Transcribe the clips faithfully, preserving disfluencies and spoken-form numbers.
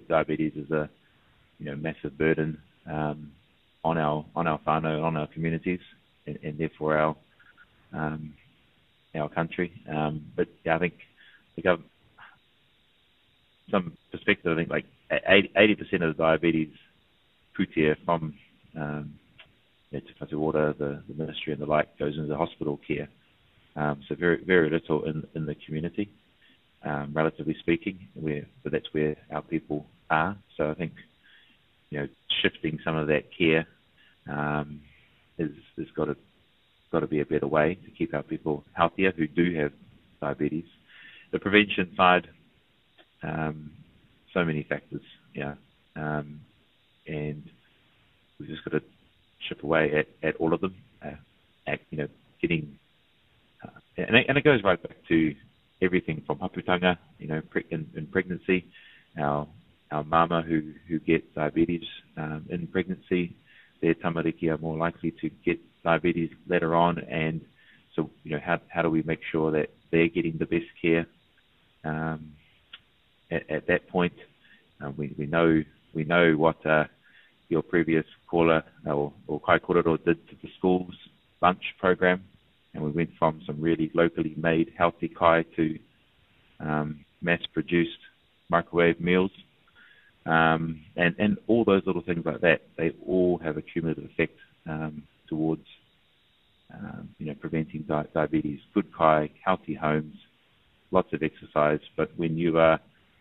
diabetes is a you know massive burden um, on our on our whānau, on our communities, and, and therefore our um, our country. Um, but yeah, I think the government, some perspective, I think like eighty percent of the diabetes putia from um, yeah, Te Whatu Ora, the, the ministry and the like, goes into hospital care. Um, so very very little in, in the community, um, relatively speaking, where, but that's where our people are. So I think, you know, shifting some of that care um, is, is got to got to be a better way to keep our people healthier who do have diabetes. The prevention side, um, so many factors, yeah, um, and we've just got to chip away at, at all of them. Uh, at, you know, getting, uh, and, it, and it goes right back to everything from haputanga, you know, pre- in, in pregnancy, our our mama who, who get diabetes um, in pregnancy, their tamariki are more likely to get diabetes later on, and so, you know, how how do we make sure that they're getting the best care um, at, at that point? Uh, we we know we know what uh, your previous caller or, or Kai Kororo did to the school's lunch program, and we went from some really locally made healthy kai to um, mass-produced microwave meals, um, and and all those little things like that. They all have a cumulative effect um, towards um, you know preventing di- diabetes. Good kai, healthy homes, lots of exercise. But when you are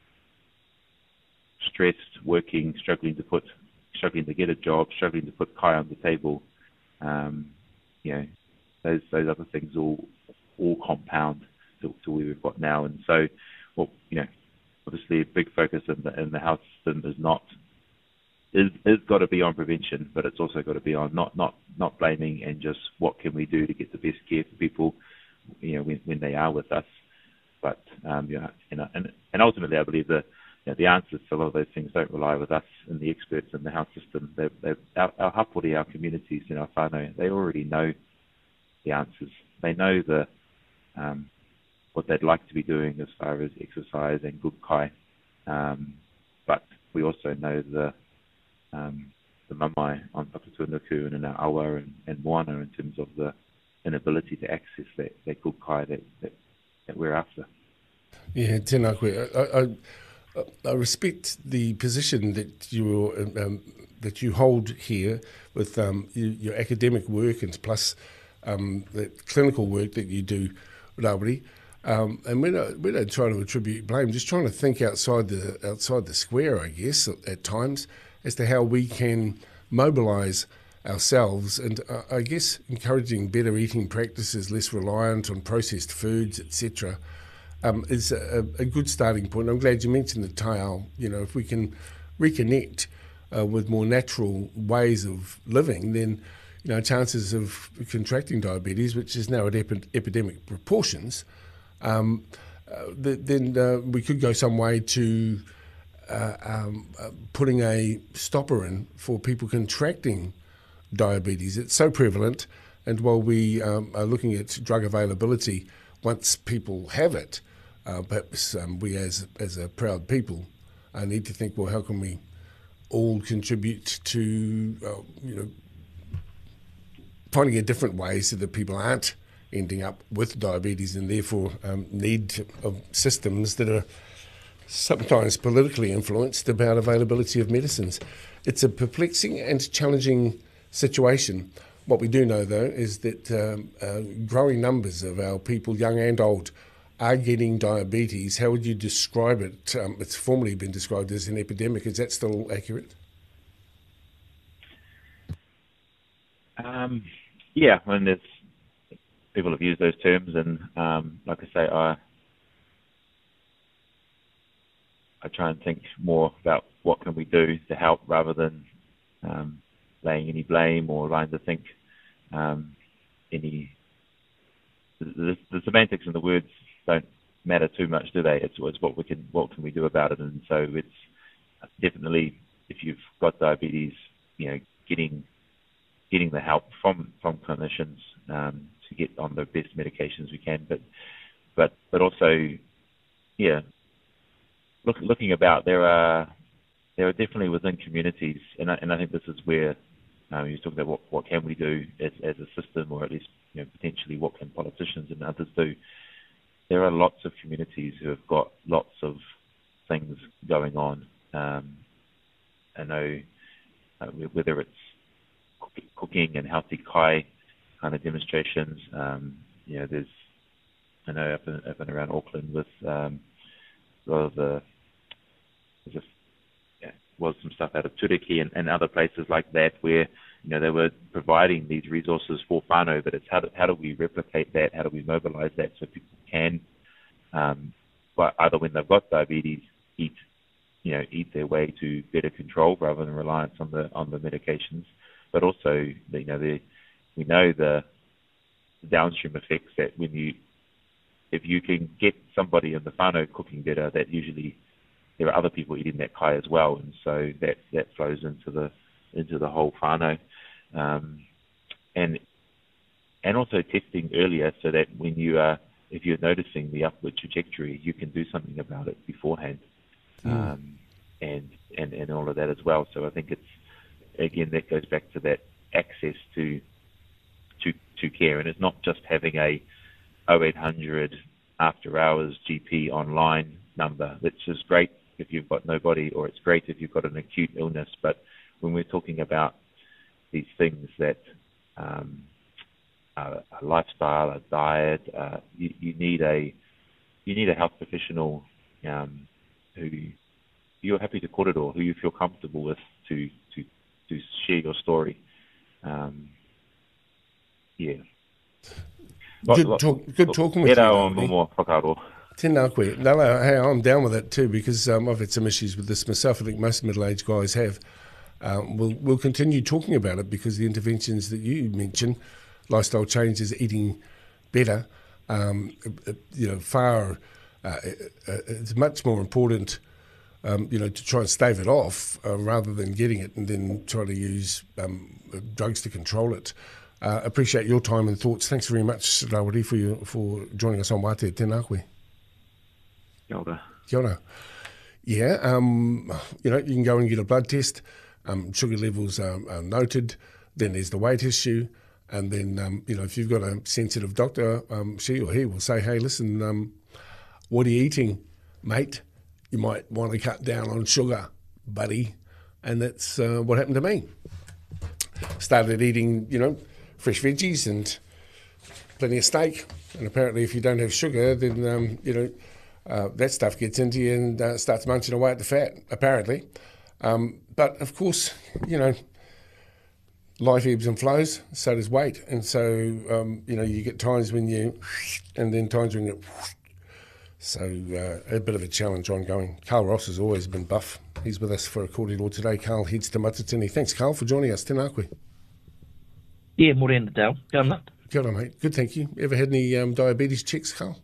stressed, working, struggling to put, struggling to get a job, struggling to put kai on the table, um, you know, those those other things all all compound to, to where we've got now. And so, well, you know, obviously a big focus in the in the health system is not is is got to be on prevention, but it's also got to be on not not not blaming and just what can we do to get the best care for people, you know, when when they are with us. But um, you know, and and, and ultimately, I believe the you know, the answers to a lot of those things don't rely with us and the experts in the health system. They, they, our, our hapori, our communities, and our whānau, they already know the answers. They know the um, what they'd like to be doing as far as exercise and good kai, um, but we also know the um, the mamai on Papatūānuku and in our awa and, and moana in terms of the inability to access that, that good kai that, that, that we're after. Yeah, tēnā koe. I, I, I respect the position that you um, that you hold here with um, your, your academic work and plus um, the clinical work that you do, Rawiri. Um, and we don't, we don't try to attribute blame, just trying to think outside the outside the square, I guess, at, at times, as to how we can mobilise ourselves and, uh, I guess, encouraging better eating practices, less reliant on processed foods, et cetera, um, is a, a good starting point. I'm glad you mentioned the taiao. You know, if we can reconnect uh, with more natural ways of living, then, you know, chances of contracting diabetes, which is now at epi- epidemic proportions, Um, uh, th- then uh, we could go some way to uh, um, uh, putting a stopper in for people contracting diabetes. It's so prevalent, and while we um, are looking at drug availability, once people have it, uh, perhaps um, we as as a proud people uh, need to think, well, how can we all contribute to uh, you know finding a different way so that people aren't ending up with diabetes and therefore um, need of systems that are sometimes politically influenced about availability of medicines. It's a perplexing and challenging situation. What we do know, though, is that um, uh, growing numbers of our people, young and old, are getting diabetes. How would you describe it? Um, it's formerly been described as an epidemic. Is that still accurate? Um, yeah, I mean, there's people have used those terms, and um, like I say, I I try and think more about what can we do to help rather than um, laying any blame or trying to think um, any. The, the semantics and the words don't matter too much, do they? It's, it's what we can what can we do about it, and so it's definitely, if you've got diabetes, you know, getting getting the help from from clinicians um, to get on the best medications we can, but but but also, yeah, look, looking about, there are there are definitely within communities, and I, and I think this is where um, you're talking about what, what can we do as, as a system, or at least you know, potentially what can politicians and others do. There are lots of communities who have got lots of things going on. Um, I know uh, whether it's cooking and healthy kai kind of demonstrations. Um, you know, there's I know up and, up and around Auckland with um, a lot of the there's a, yeah, was some stuff out of Turiki and, and other places like that where you know they were providing these resources for whānau, but it's how do, how do we replicate that? How do we mobilize that so people can, um, but either when they've got diabetes, eat you know eat their way to better control rather than reliance on the on the medications, but also you know the we know the downstream effects that when you if you can get somebody in the whānau cooking better, that usually there are other people eating that kai as well, and so that that flows into the into the whole whānau, um, and and also testing earlier so that when you are if you're noticing the upward trajectory, you can do something about it beforehand, mm. um, and and and all of that as well. So I think it's again that goes back to that access to to to care, and it's not just having a oh eight hundred after hours G P online number, which is great if you've got nobody, or it's great if you've got an acute illness. But when we're talking about these things that um, a, a lifestyle, a diet, uh, you, you need a you need a health professional um, who you're happy to korero, who you feel comfortable with to to to share your story. Um, yeah. Good, talk, good talking with you. More Tēnā koe. No, no, hey, I'm down with that too, because um, I've had some issues with this myself. I think most middle-aged guys have. Um, we'll, we'll continue talking about it because the interventions that you mentioned, lifestyle changes, eating better, um, you know, far, uh, it's much more important, um, you know, to try and stave it off uh, rather than getting it and then try to use um, drugs to control it. Uh, appreciate your time and thoughts. Thanks very much, Rawiri, for you, for joining us on Wate. Tēnā koe. Kia ora. Kia ora. Yeah, um, you know, you can go and get a blood test. Um, sugar levels are, are noted. Then there's the weight issue. And then, um, you know, if you've got a sensitive doctor, um, she or he will say, hey, listen, um, what are you eating, mate? You might want to cut down on sugar, buddy. And that's uh, what happened to me. Started eating, you know, fresh veggies and plenty of steak. And apparently if you don't have sugar, then, um, you know, uh, that stuff gets into you and uh, starts munching away at the fat, apparently. Um, but, of course, you know, life ebbs and flows, so does weight. And so, um, you know, you get times when you, and then times when you, so uh, a bit of a challenge ongoing. Carl Ross has always been buff. He's with us for a kōrero today. Carl heads to Matatini. Thanks, Carl, for joining us. Tēnā koe. Yeah, morena Dale. Kia ora. Kia ora, mate. Good, thank you. Ever had any um, diabetes checks, Carl?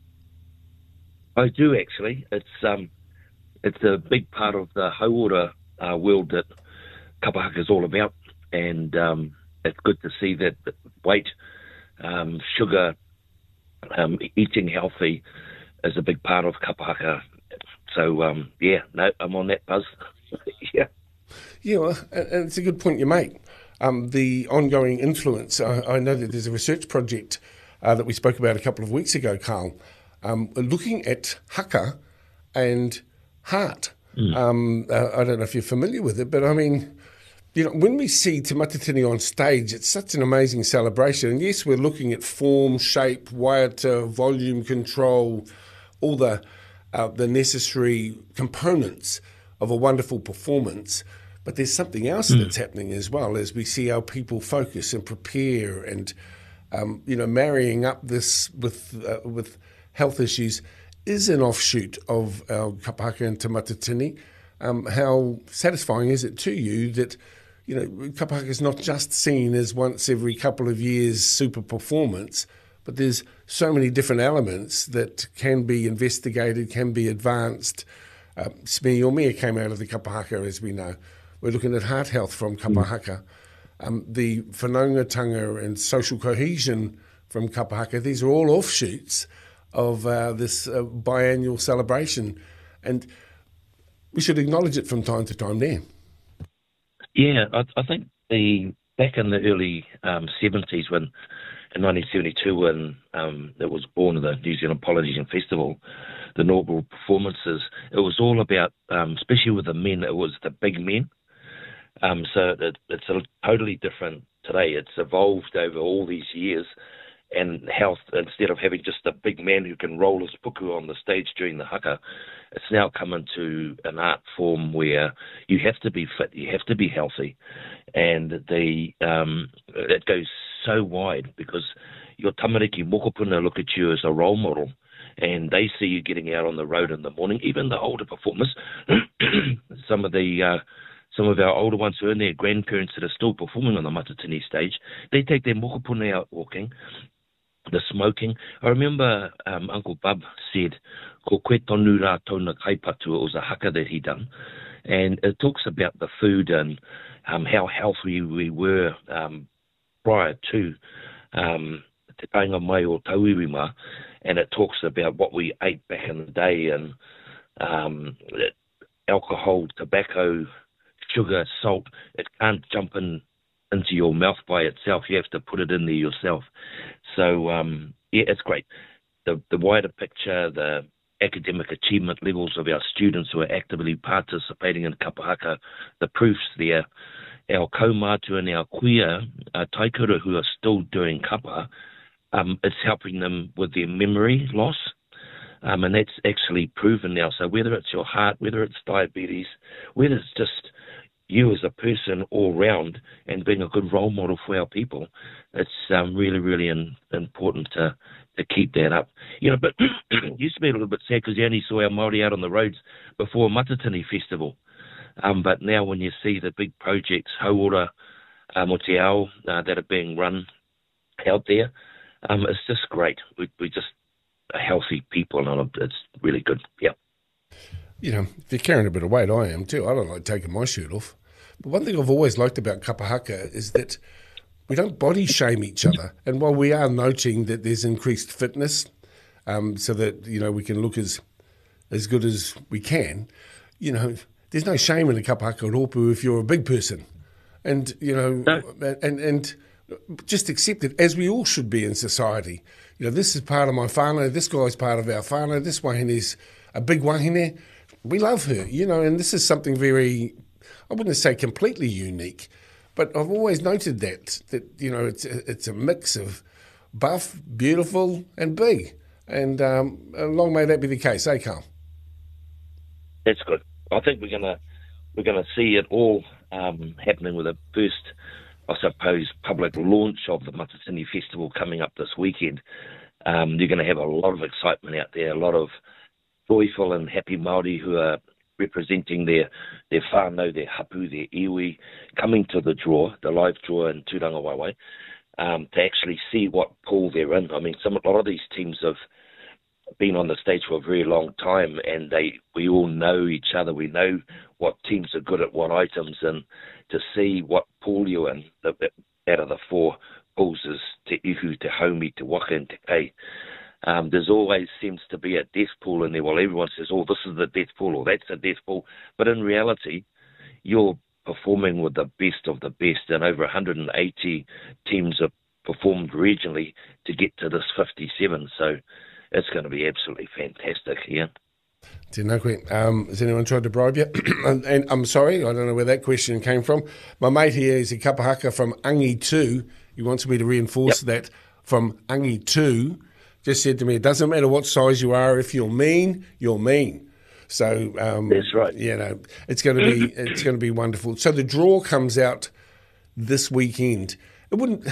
I do, actually. It's um, it's a big part of the hauora uh, world that kapahaka is all about, and um, it's good to see that weight, um, sugar, um, eating healthy is a big part of kapahaka. So, um, yeah, no, I'm on that buzz. yeah. Yeah, well, and it's a good point you make. Um, the ongoing influence, I, I know that there's a research project uh, that we spoke about a couple of weeks ago, Carl, um, looking at haka and heart. Mm. Um, uh, I don't know if you're familiar with it, but I mean, you know, when we see Te Matatini on stage, it's such an amazing celebration. And yes, we're looking at form, shape, waiata, volume control, all the uh, the necessary components of a wonderful performance. But there's something else mm. that's happening as well as we see our people focus and prepare and, um, you know, marrying up this with uh, with health issues is an offshoot of our kapahaka and Te Matatini. Um, how satisfying is it to you that, you know, kapahaka is not just seen as once every couple of years super performance, but there's so many different elements that can be investigated, can be advanced. Uh, Smee Omea came out of the kapahaka, as we know. We're looking at heart health from kapahaka. Mm. Um, the whanaungatanga and social cohesion from kapahaka, these are all offshoots of uh, this uh, biannual celebration. And we should acknowledge it from time to time there. Yeah, I, I think the back in the early um, seventies, when in nineteen seventy-two, when um, it was born the New Zealand Polynesian Festival, the inaugural performances, it was all about, um, especially with the men, it was the big men. Um, so it, it's a, totally different today. It's evolved over all these years, and health, instead of having just a big man who can roll his puku on the stage during the haka, it's now come into an art form where you have to be fit, you have to be healthy, and the um, it goes so wide because your tamariki mokopuna look at you as a role model, and they see you getting out on the road in the morning. Even the older performers, some of the uh, some of our older ones who are their grandparents that are still performing on the Matatini stage, they take their mokopuna out walking. The smoking. I remember um, Uncle Bub said, ko koe tonu rā tauna kaipatu, it was a haka that he done. And it talks about the food and um, how healthy we were um, prior to um, Te Tainga Mai o Tauiwima. And it talks about what we ate back in the day, and um, alcohol, tobacco, sugar, salt. It can't jump in into your mouth by itself. You have to put it in there yourself. So, um, yeah, it's great. The, the wider picture, the academic achievement levels of our students who are actively participating in kapa haka, the proofs there. Our kaumātua and our queer uh, taikura who are still doing kapa, um, it's helping them with their memory loss. Um, and that's actually proven now. So whether it's your heart, whether it's diabetes, whether it's just you as a person all round and being a good role model for our people, it's um, really, really in, important to, to keep that up. You know, but it used to be a little bit sad because you only saw our Māori out on the roads before Matatini Festival. Um, but now when you see the big projects, Hauora, uh, mo te ao, uh, that are being run out there, um, it's just great. We, we just are healthy people, and it's really good. Yeah. You know, if you're carrying a bit of weight, I am too. I don't like taking my shirt off. But one thing I've always liked about kapa haka is that we don't body shame each other. And while we are noting that there's increased fitness, um, so that, you know, we can look as as good as we can, you know, there's no shame in a kapa haka rōpū if you're a big person. And, you know, no. and, and just accept it, as we all should be in society. You know, this is part of my whānau, this guy's part of our whānau, this wahine's a big wahine. We love her, you know, and this is something very, I wouldn't say completely unique, but I've always noted that, that, you know, it's a, it's a mix of buff, beautiful, and big. And um, long may that be the case, eh, Carl? That's good. I think we're gonna we're gonna see it all um, happening with the first, I suppose, public launch of the Matatini Festival coming up this weekend. Um, you're going to have a lot of excitement out there, a lot of joyful and happy Māori who are representing their their whānau, their hapu, their iwi, coming to the draw, the live draw in Tūranga Waiwai, um, to actually see what pool they're in. I mean, some a lot of these teams have been on the stage for a very long time, and they we all know each other. We know what teams are good at what items, and to see what pool you're in, the, out of the four pools is Te Ihu, Te Haumi, Te Waka, and Te Kei. Um, there's always seems to be a death pool in there. Well, everyone says, oh, this is the death pool, or that's a death pool. But in reality, you're performing with the best of the best, and over one hundred eighty teams have performed regionally to get to this fifty-seven. So it's going to be absolutely fantastic here. Tēnā koe. Um, has anyone tried to bribe you? and, and I'm sorry, I don't know where that question came from. My mate here is a kapa haka from Angi two. He wants me to reinforce yep. that from Angi two. Just said to me, it doesn't matter what size you are, if you're mean, you're mean. So um, that's right. You know, it's going to be it's going to be wonderful. So the draw comes out this weekend. It wouldn't.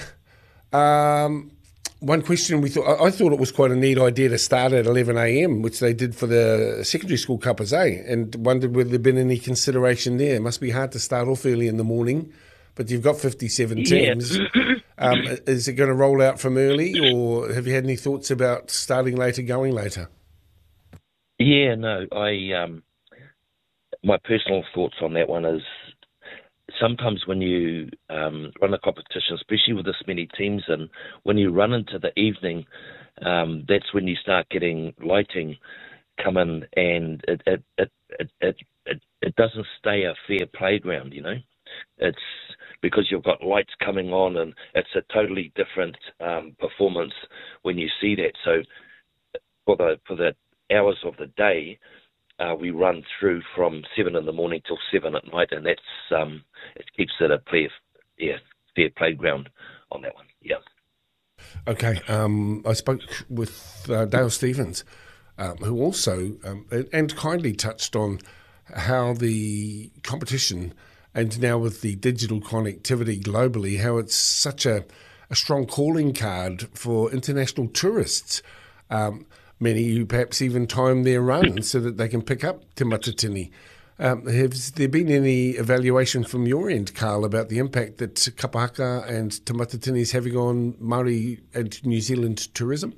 Um, one question we thought I thought it was quite a neat idea to start at eleven a m, which they did for the secondary school cuppas, eh? And wondered whether there'd been any consideration there. It must be hard to start off early in the morning, but you've got fifty-seven teams. Yeah. Um, is it going to roll out from early, or have you had any thoughts about starting later, going later? Yeah, no. I um, my personal thoughts on that one is sometimes when you um, run a competition, especially with this many teams, and when you run into the evening, um, that's when you start getting lighting come in, and it it it it it, it, it doesn't stay a fair playground, you know. It's because you've got lights coming on, and it's a totally different um, performance when you see that. So for the for the hours of the day, uh, we run through from seven in the morning till seven at night, and that's um, it keeps it a fair, yeah, fair playground on that one. Yeah. Okay, um, I spoke with uh, Dale Stevens, um, who also um, and kindly touched on how the competition, and now with the digital connectivity globally, how it's such a, a strong calling card for international tourists. Um, many who perhaps even time their run so that they can pick up Te Matatini. Um, has there been any evaluation from your end, Carl, about the impact that Kapahaka and Te Matatini is having on Māori and New Zealand tourism?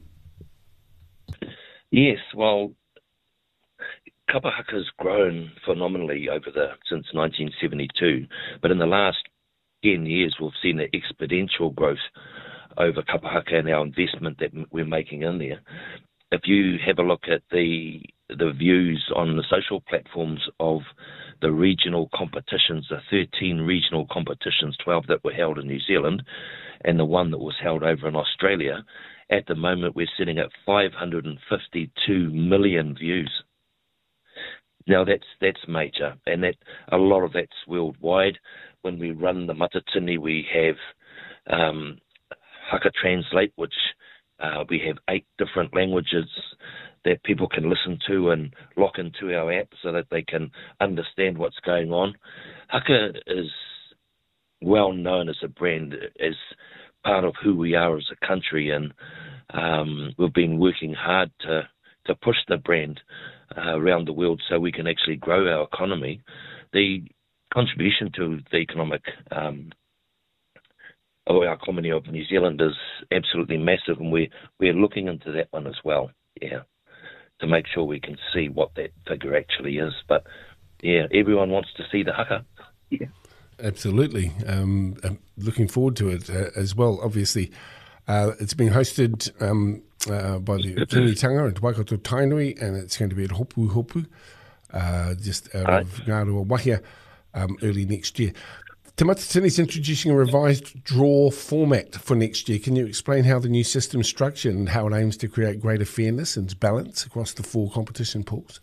Yes, well, Kapahaka's grown phenomenally over the since nineteen seventy-two, but in the last ten years we've seen an exponential growth over Kapahaka and our investment that we're making in there. If you have a look at the the views on the social platforms of the regional competitions, the thirteen regional competitions, twelve that were held in New Zealand, and the one that was held over in Australia, at the moment we're sitting at five hundred fifty-two million views. Now that's that's major, and that a lot of that's worldwide. When we run the Matatini, we have um, Haka Translate, which uh, we have eight different languages that people can listen to and lock into our app so that they can understand what's going on. Haka is well known as a brand, as part of who we are as a country, and um, we've been working hard to, to push the brand uh, around the world so we can actually grow our economy. The contribution to the economic um, of our economy of New Zealand is absolutely massive, and we're, we're looking into that one as well, yeah, to make sure we can see what that figure actually is. But, yeah, everyone wants to see the haka. Yeah. Absolutely. Um, I'm looking forward to it uh, as well, obviously. Uh, it's being hosted um, uh, by the Kingitanga at Waikato Tainui, and it's going to be at Hopu Hopu, uh, just out right. of Ngārua Wahia, um, early next year. Te Matatini is introducing a revised draw format for next year. Can you explain how the new system is structured and how it aims to create greater fairness and balance across the four competition pools?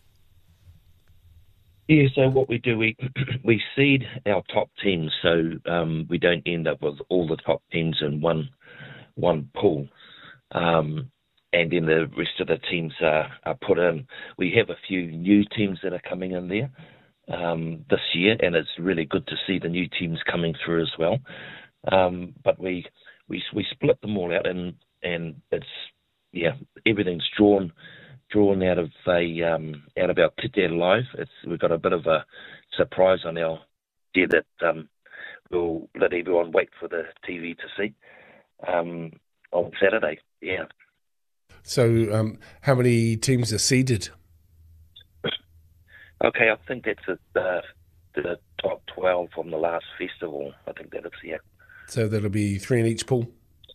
Yeah, so what we do, we we seed our top teams, so um, we don't end up with all the top teams in one one pool, um, and then the rest of the teams are, are put in. We have a few new teams that are coming in there um, this year, and it's really good to see the new teams coming through as well. Um, but we we we split them all out, and and it's yeah everything's drawn. drawn out of a um, out of our Kite Live. It's we've got a bit of a surprise on our there that um, we'll let everyone wait for the T V to see um, on Saturday. Yeah. So, um, how many teams are seeded? Okay, I think that's a, uh, the top twelve from the last festival. I think that is, yeah. So that'll be three in each pool.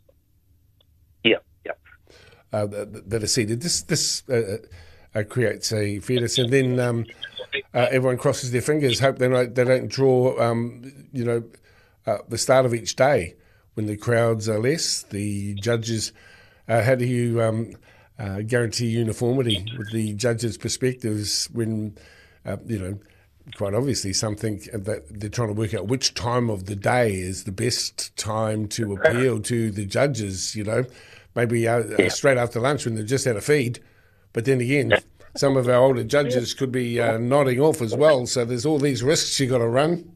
Yeah. Yeah. Uh, that, that are seeded. This this uh, uh, creates a fairness, and then um, uh, everyone crosses their fingers, hope they don't, they don't draw, um, you know, uh, the start of each day when the crowds are less. The judges, uh, how do you um, uh, guarantee uniformity with the judges' perspectives when, uh, you know, quite obviously something that they're trying to work out which time of the day is the best time to appeal to the judges, you know. Maybe uh, uh, straight after lunch when they've just had a feed. But then again, some of our older judges could be uh, nodding off as well. So there's all these risks you got to run.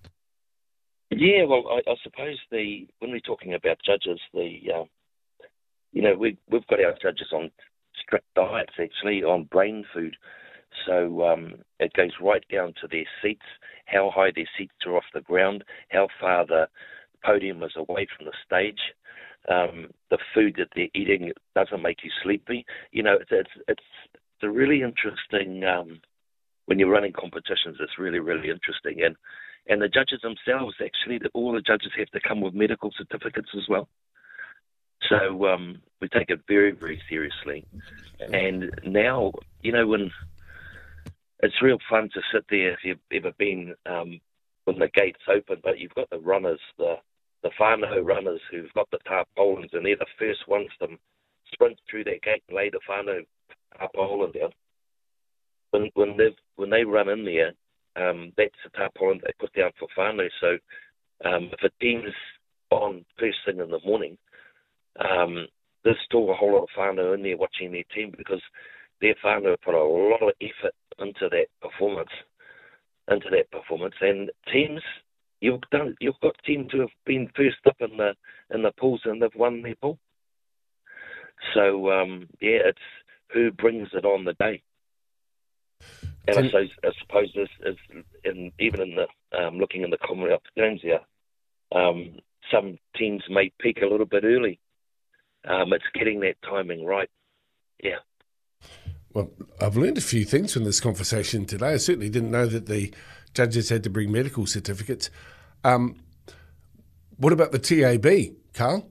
Yeah, well, I, I suppose the when we're talking about judges, the uh, you know we we've got our judges on strict diets actually on brain food, so um, it goes right down to their seats, how high their seats are off the ground, how far the podium is away from the stage. Um, the food that they're eating doesn't make you sleepy. You know, it's it's it's, it's a really interesting um, when you're running competitions. It's really really interesting, and and the judges themselves actually, all the judges have to come with medical certificates as well. So um, we take it very, very seriously. And now, you know, when it's real fun to sit there if you've ever been um, when the gates open, but you've got the runners, the the whānau runners who've got the tarpaulins, and they're the first ones to sprint through that gate and lay the whānau tarpaulin down. When when they when they run in there, um, that's the tarpaulin they put down for whānau. So um, if a team's on first thing in the morning, um, there's still a whole lot of whānau in there watching their team because their whānau put a lot of effort into that performance, into that performance. And teams, you've done, you've got teams who have been first up in the in the pools and they've won their pool. So um, yeah, it's who brings it on the day. And I suppose, I suppose this is in, even in the um, looking in the Commonwealth Games here, um, some teams may peak a little bit early. Um, it's getting that timing right. Yeah. Well, I've learned a few things from this conversation today. I certainly didn't know that the judges had to bring medical certificates. Um, what about the T A B, Carl?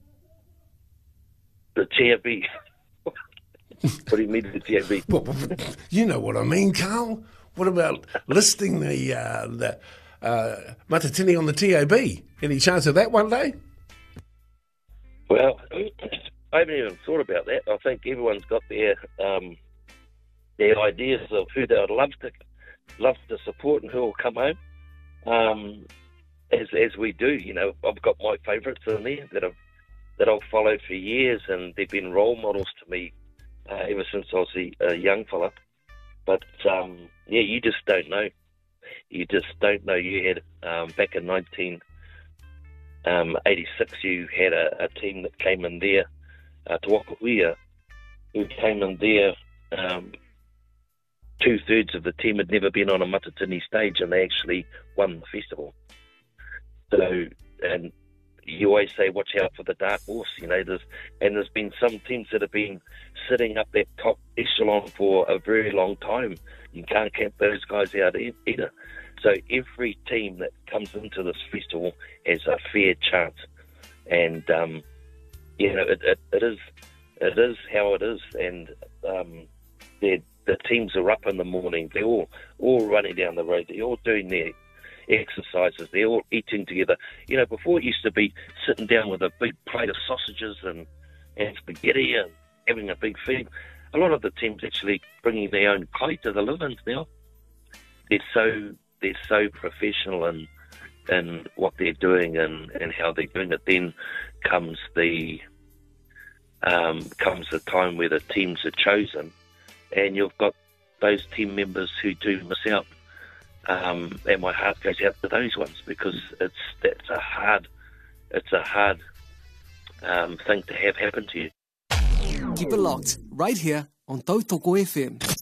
The T A B? What do you mean the T A B? Well, you know what I mean, Carl. What about listing the uh, the uh, Matatini on the T A B? Any chance of that one day? Well, I haven't even thought about that. I think everyone's got their um, their ideas of who they would love to love to support and who will come home. Um, as as we do, you know, I've got my favourites in there that I've that I've followed for years, and they've been role models to me uh, ever since I was a, a young fella. But um, yeah, you just don't know. You just don't know. You had um, back in nineteen eighty-six, you had a, a team that came in there. Uh, Te Wakahuia, who came in there, um, two-thirds of the team had never been on a Matatini stage, and they actually won the festival. So, and you always say, watch out for the dark horse, you know, there's, and there's been some teams that have been sitting up that top echelon for a very long time. You can't count those guys out either. So every team that comes into this festival has a fair chance. And, um, you know, it, it, it is it is how it is, and um, the teams are up in the morning. They're all all running down the road. They're all doing their exercises. They're all eating together. You know, before it used to be sitting down with a big plate of sausages and, and spaghetti and having a big feed. A lot of the teams actually bringing their own kai to the live-ins now. They're so they're so professional in in what they're doing and, and how they're doing it. Then comes the um, comes the time where the teams are chosen, and you've got those team members who do miss out. Um, and my heart goes out to those ones because it's that's a hard it's a hard um, thing to have happen to you. Keep it locked right here on Tautoko F M.